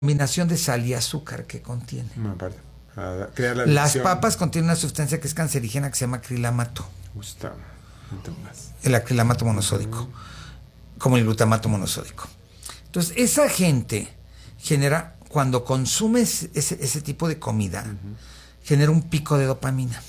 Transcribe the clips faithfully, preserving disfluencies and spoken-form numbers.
combinación de sal y azúcar que contiene. No, aparte, a crear la Las adicción. papas contienen una sustancia que es cancerígena que se llama acrilamato. Gusta, más. El acrilamato monosódico, mm. como el glutamato monosódico. Entonces, esa gente genera, cuando consumes ese, ese tipo de comida, uh-huh. genera un pico de dopamina.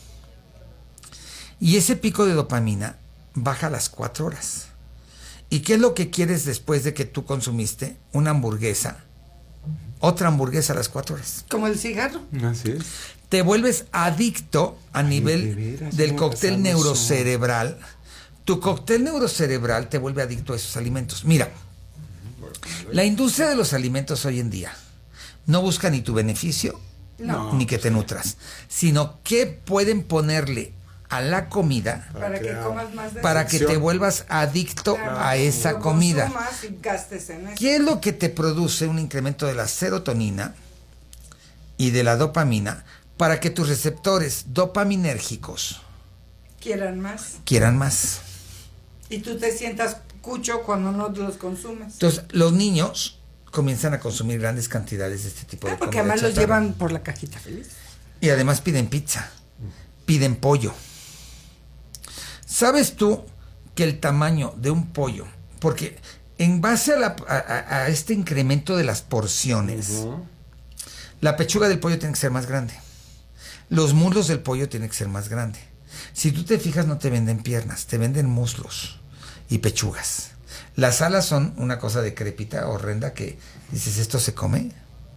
Y ese pico de dopamina baja a las cuatro horas. ¿Y qué es lo que quieres después de que tú consumiste una hamburguesa? Otra hamburguesa a las cuatro horas. Como el cigarro. Así es. Te vuelves adicto a Ay, nivel de veras, del cóctel neurocerebral. Eso. Tu cóctel neurocerebral te vuelve adicto a esos alimentos. Mira, la industria de los alimentos hoy en día no busca ni tu beneficio, no. ni que te nutras, sino que pueden ponerle a la comida para que comas más de para que te vuelvas adicto claro, a esa lo comida. Y gastes en eso. ¿Qué es lo que te produce un incremento de la serotonina y de la dopamina para que tus receptores dopaminérgicos quieran más? Quieran más. Y tú te sientas cucho cuando no los consumes. Entonces, los niños comienzan a consumir grandes cantidades de este tipo ah, de porque además los llevan por la cajita feliz. Y además piden pizza, piden pollo. ¿Sabes tú que el tamaño de un pollo, porque en base a, la, a, a este incremento de las porciones, uh-huh. la pechuga del pollo tiene que ser más grande, los muslos del pollo tienen que ser más grande. Si tú te fijas, no te venden piernas, te venden muslos y pechugas. Las alas son una cosa decrépita, horrenda, que dices, ¿esto se come?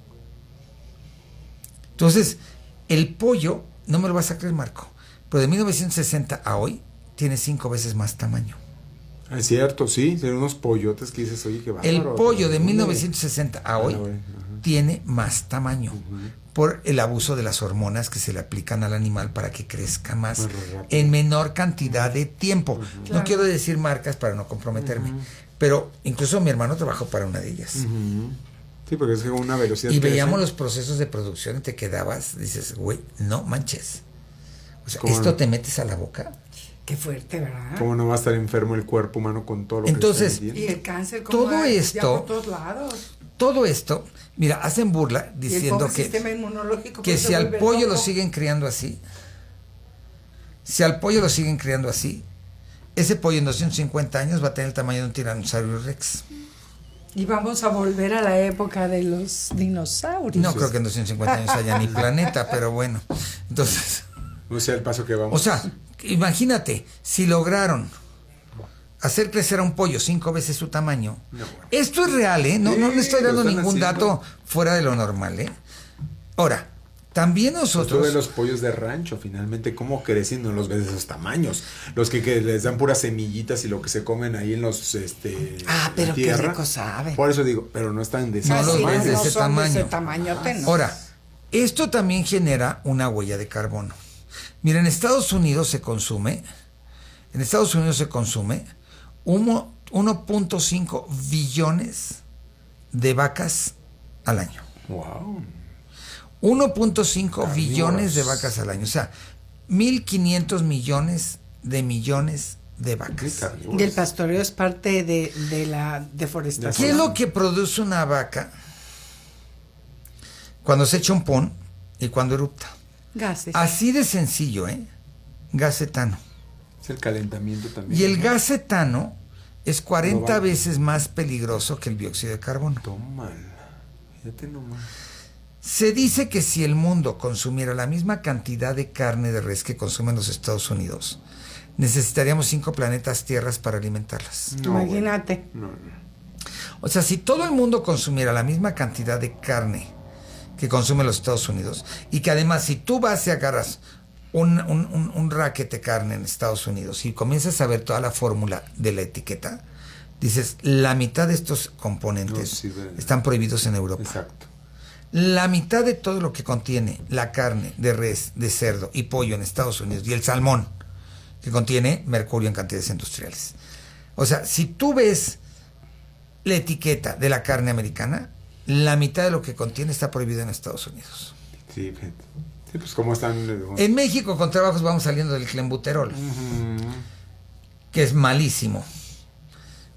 Entonces, el pollo, no me lo vas a creer, Marco, pero de mil novecientos sesenta a hoy, tiene cinco veces más tamaño. Es cierto, sí, son unos pollotes que dices, oye, qué bárbaro. El pollo de mil novecientos sesenta a hoy uh-huh. tiene más tamaño uh-huh. por el abuso de las hormonas que se le aplican al animal para que crezca más uh-huh. en menor cantidad de tiempo. Uh-huh. Claro. No quiero decir marcas para no comprometerme, uh-huh. pero incluso mi hermano trabajó para una de ellas. Uh-huh. Sí, porque es una velocidad. Y veíamos es, los procesos de producción y te quedabas, dices, güey, no manches. O sea, ¿esto no? te metes a la boca? Qué fuerte, ¿verdad? ¿Cómo no va a estar enfermo el cuerpo humano con todo lo Entonces, que está y el cáncer, como todo hay, esto, ya por todos lados. Todo esto, mira, hacen burla diciendo que, que si al pollo loco. lo siguen criando así, si al pollo lo siguen criando así, ese pollo en doscientos cincuenta años va a tener el tamaño de un tiranosaurio rex. Y vamos a volver a la época de los dinosaurios. No creo que en doscientos cincuenta años haya ni planeta, pero bueno. Entonces, no sé el paso que vamos. O sea, imagínate, si lograron hacer crecer a un pollo cinco veces su tamaño. No, bueno. Esto es real, ¿eh? No, sí, no le estoy dando ningún haciendo. dato fuera de lo normal, ¿eh? Ahora, también nosotros... Esto de los pollos de rancho, finalmente, cómo crecen, no los ves de esos tamaños. Los que, que les dan puras semillitas y lo que se comen ahí en los... este Ah, pero qué rico sabe. Por eso digo, pero no están de ese no tamaño. No los ves de no ese son tamaño. De ese tamañote, no. Ahora, esto también genera una huella de carbono. Mira, en Estados Unidos se consume, en Estados Unidos se consume uno punto cinco billones de vacas al año. Wow. uno punto cinco billones de vacas al año. O sea, mil quinientos millones de millones de vacas. Y el pastoreo es parte de, de la deforestación. ¿Qué es lo que produce una vaca cuando se echa un pon y cuando erupta? Gases. Así de sencillo, ¿eh? Gas etano. Es el calentamiento también. Y el gas etano es cuarenta veces más peligroso que el dióxido de carbono. Toma, fíjate nomás. Se dice que si el mundo consumiera la misma cantidad de carne de res que consumen los Estados Unidos, necesitaríamos cinco planetas tierras para alimentarlas. No, imagínate. No, no. O sea, si todo el mundo consumiera la misma cantidad de carne que consumen los Estados Unidos, y que además si tú vas y agarras un, un, un, un racket de carne en Estados Unidos y comienzas a ver toda la fórmula de la etiqueta, dices, la mitad de estos componentes no, sí, de... están prohibidos en Europa. Exacto. La mitad de todo lo que contiene la carne de res, de cerdo y pollo en Estados Unidos, y el salmón, que contiene mercurio en cantidades industriales. O sea, si tú ves la etiqueta de la carne americana, la mitad de lo que contiene está prohibido en Estados Unidos. Sí, sí, pues cómo están... En México con trabajos vamos saliendo del clenbuterol, uh-huh. que es malísimo.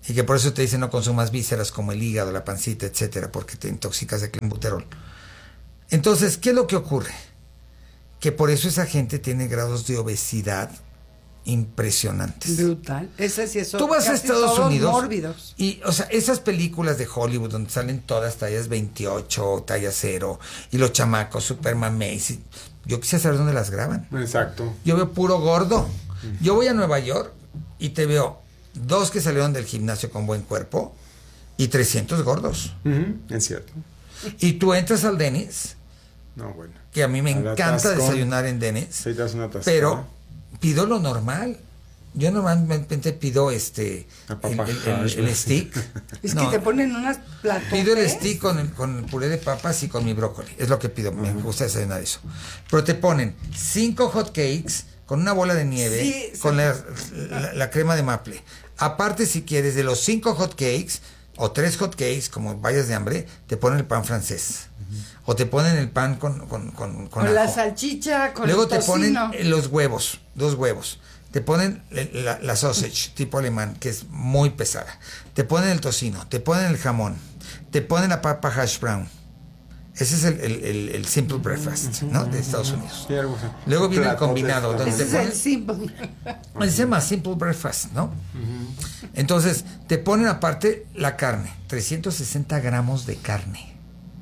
Y que por eso te dicen no consumas vísceras como el hígado, la pancita, etcétera, porque te intoxicas de clenbuterol. Entonces, ¿qué es lo que ocurre? Que por eso esa gente tiene grados de obesidad impresionantes. Brutal. Ese sí es. Tú vas a Estados Unidos mórbidos. y, o sea, esas películas de Hollywood donde salen todas tallas veintiocho, talla cero, y los chamacos, Superman Macy, yo quisiera saber dónde las graban. Exacto. Yo veo puro gordo. Yo voy a Nueva York y te veo dos que salieron del gimnasio con buen cuerpo y trescientos gordos. Uh-huh. Es cierto. Y tú entras al Denny's, No, bueno. que a mí me Al encanta atascón. desayunar en Denny's, Sí, te das una tascada. pero pido lo normal. Yo normalmente pido este La el, papa el- el- hash, el ¿no? stick. Es No, que te ponen unas platos. pido el stick con el, con el puré de papas y con mi brócoli. Es lo que pido. Me gusta desayunar eso. Pero te ponen cinco hot cakes con una bola de nieve, Sí, con sí. la, la- la crema de maple. Aparte, si quieres, de los cinco hot cakes o tres hot cakes, como vayas de hambre, te ponen el pan francés. O te ponen el pan con, con, con, con Con la ajo. salchicha, con Luego el te ponen tocino. eh, los huevos, dos huevos. Te ponen el- la, la sausage tipo alemán, que es muy pesada. Te ponen el tocino, te ponen el jamón, te ponen la papa hash brown. Ese es el, el- el- el simple breakfast, ¿no? De Estados Unidos. Sí, algo así. Luego viene el Platotes combinado, también. donde Ese te es el ponen, simple. se llama simple breakfast, ¿no? Entonces, te ponen aparte la carne, trescientos sesenta gramos de carne.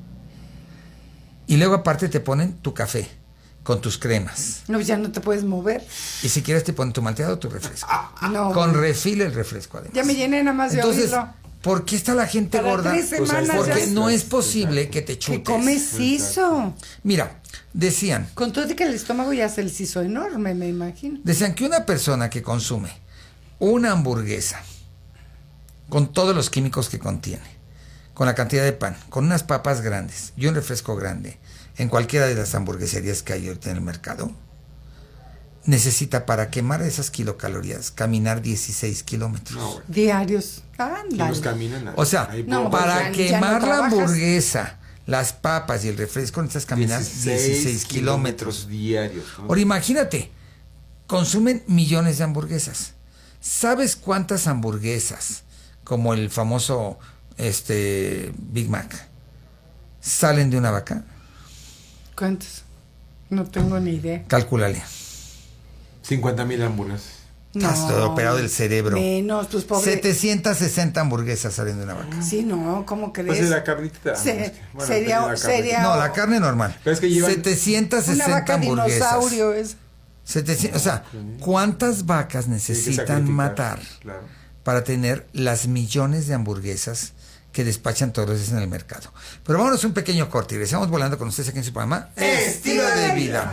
Y luego aparte te ponen tu café con tus cremas. No, ya no te puedes mover. Y si quieres te ponen tu malteado o tu refresco. No. Con refil el refresco además. Ya me llené nada más de Entonces, oírlo. ¿por qué está la gente Para gorda? tres Pues ahí semanas está. Porque ya- no es posible que te chutes. ¿Qué comes eso? Mira, decían, Con todo de que el estómago ya se les hizo enorme, me imagino. decían que una persona que consume una hamburguesa con todos los químicos que contiene, con la cantidad de pan, con unas papas grandes y un refresco grande, en cualquiera de las hamburgueserías que hay ahorita en el mercado, necesita para quemar esas kilocalorías caminar dieciséis kilómetros. No, bueno. Diarios. ¿Quiénes Ándale. caminan? O sea, Ahí no, por- pues para ya- ya quemar no la trabajas. hamburguesa, las papas y el refresco necesitas caminar dieciséis kilómetros. diarios. ¿no? Ahora imagínate, consumen millones de hamburguesas. ¿Sabes cuántas hamburguesas, como el famoso este Big Mac, salen de una vaca? ¿Cuántos? No tengo ni idea. Cálculale. cincuenta mil hamburguesas. Estás todo operado del cerebro. Menos, pues pobre. setecientas sesenta hamburguesas salen de una vaca. Sí, no, ¿cómo crees? Pues de la carnita. Se- bueno, sería- depende de la carne. sería- No, la carne normal. Pero es que llevan- setecientas Una sesenta vaca hamburguesas. dinosaurio es. setecientos, o sea, ¿cuántas vacas Hay que necesitan sacrificar, matar Claro. para tener las millones de hamburguesas que despachan todos los días en el mercado? Pero vámonos a un pequeño corte y regresamos volando con ustedes aquí en su programa Estilo de Vida.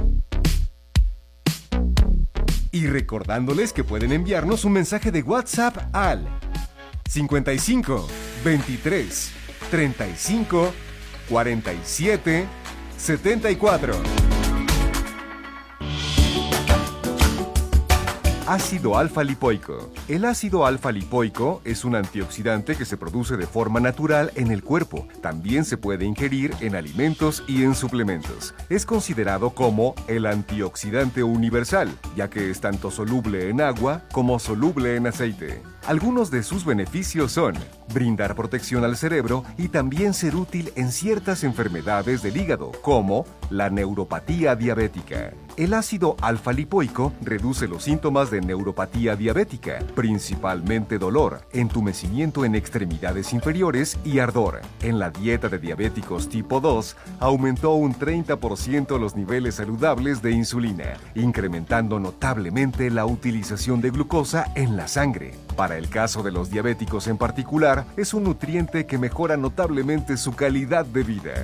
Y recordándoles que pueden enviarnos un mensaje de WhatsApp al cincuenta y cinco, veintitrés, treinta y cinco, cuarenta y siete, setenta y cuatro. Ácido alfa-lipoico. El ácido alfa-lipoico es un antioxidante que se produce de forma natural en el cuerpo. También se puede ingerir en alimentos y en suplementos. Es considerado como el antioxidante universal, ya que es tanto soluble en agua como soluble en aceite. Algunos de sus beneficios son brindar protección al cerebro y también ser útil en ciertas enfermedades del hígado, como la neuropatía diabética. El ácido alfa-lipoico reduce los síntomas de neuropatía diabética, principalmente dolor, entumecimiento en extremidades inferiores y ardor. En la dieta de diabéticos tipo dos, aumentó un treinta por ciento los niveles saludables de insulina, incrementando notablemente la utilización de glucosa en la sangre. Para el caso de los diabéticos en particular, es un nutriente que mejora notablemente su calidad de vida.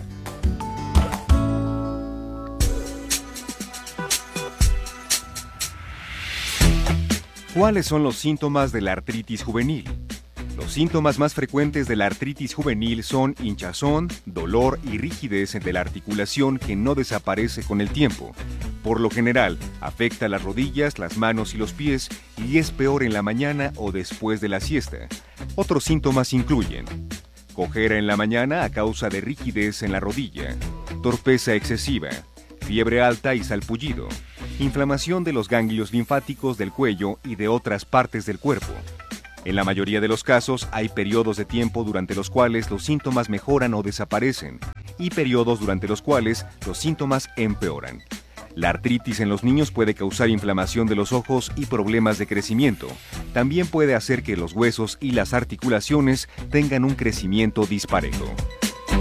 ¿Cuáles son los síntomas de la artritis juvenil? Los síntomas más frecuentes de la artritis juvenil son hinchazón, dolor y rigidez de la articulación que no desaparece con el tiempo. Por lo general, afecta las rodillas, las manos y los pies y es peor en la mañana o después de la siesta. Otros síntomas incluyen cojera en la mañana a causa de rigidez en la rodilla, torpeza excesiva, fiebre alta y salpullido, inflamación de los ganglios linfáticos del cuello y de otras partes del cuerpo, En la mayoría de los casos hay periodos de tiempo durante los cuales los síntomas mejoran o desaparecen y periodos durante los cuales los síntomas empeoran. La artritis en los niños puede causar inflamación de los ojos y problemas de crecimiento. También puede hacer que los huesos y las articulaciones tengan un crecimiento disparejo.